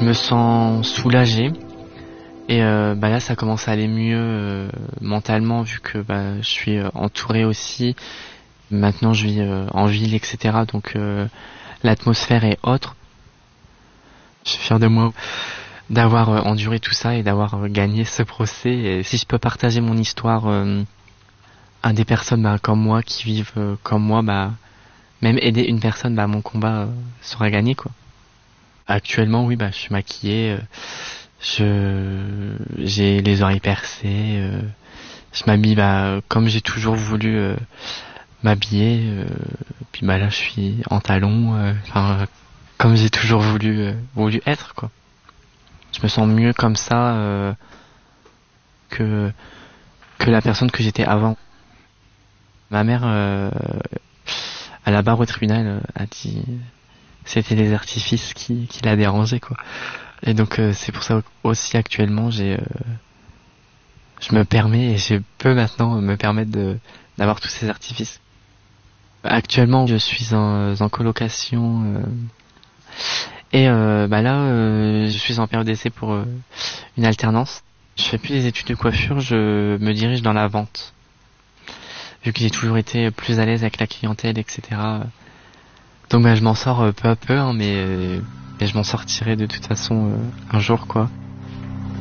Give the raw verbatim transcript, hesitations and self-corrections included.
je me sens soulagé. Et euh, bah là, ça commence à aller mieux euh, mentalement, vu que bah, je suis euh, entouré aussi. Maintenant, je vis euh, en ville, et cetera. Donc euh, l'atmosphère est autre. Je suis fier de moi d'avoir euh, enduré tout ça et d'avoir euh, gagné ce procès. Et si je peux partager mon histoire euh, à des personnes bah, comme moi, qui vivent euh, comme moi, bah même aider une personne, bah mon combat euh, sera gagné, quoi. Actuellement, oui, bah je suis maquillé. Euh, Je j'ai les oreilles percées, euh, je m'habille bah, comme j'ai toujours voulu euh, m'habiller, euh, puis bah là je suis en talons, euh, enfin comme j'ai toujours voulu euh, voulu être, quoi. Je me sens mieux comme ça euh, que que la personne que j'étais avant. Ma mère euh, à la barre au tribunal euh, a dit c'était les artifices qui qui l'a dérangé, quoi. Et donc euh, c'est pour ça aussi actuellement j'ai euh, je me permets et je peux maintenant me permettre de d'avoir tous ces artifices. Actuellement, je suis en, en colocation euh, et euh, bah là, euh, je suis en période d'essai pour euh, une alternance. Je fais plus des études de coiffure, je me dirige dans la vente. Vu que j'ai toujours été plus à l'aise avec la clientèle, et cetera. Donc bah, je m'en sors peu à peu, hein, mais, mais je m'en sortirai de toute façon euh, un jour, quoi.